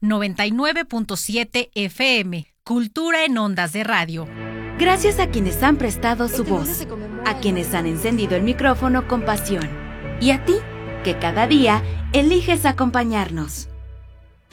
99.7 FM, Cultura en Ondas de Radio. Gracias a quienes han prestado su voz, a quienes han encendido el micrófono con pasión, y a ti, que cada día eliges acompañarnos.